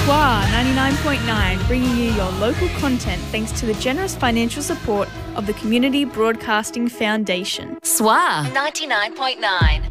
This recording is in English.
SWA 99.9, bringing you your local content thanks to the generous financial support of the Community Broadcasting Foundation. SWA 99.9.